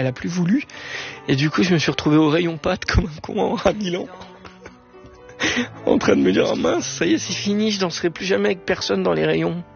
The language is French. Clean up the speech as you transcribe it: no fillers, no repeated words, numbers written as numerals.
elle a plus voulu. Et du coup, je me suis retrouvé au rayon pâtes comme un con à Milan. En train de me dire, oh mince, ça y est, c'est fini, je danserai plus jamais avec personne dans les rayons.